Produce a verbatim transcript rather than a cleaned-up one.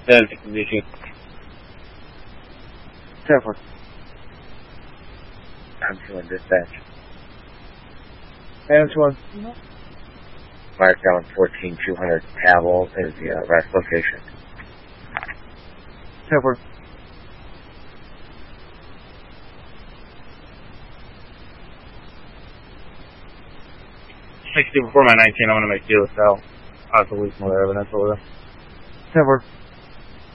seven six position. ten four. I'm doing dispatch. Adams one. Mark down fourteen two hundred Pavel is the uh, rest location. ten four. sixty before my nineteen, I'm going to make deal with Sal. I'll have to leave some other evidence over there. ten four.